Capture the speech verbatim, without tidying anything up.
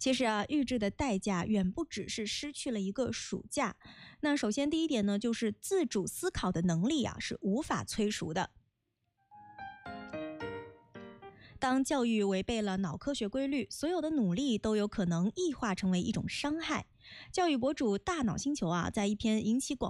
其实啊，预制的代价远不只是失去了一个暑假。那首先第一点呢，就是自主思考的能力啊是无法催熟的。当教育违背了脑科学规律，所有的努力都有可能异化成为一种伤害。教育博主大脑星球啊，在一篇引起广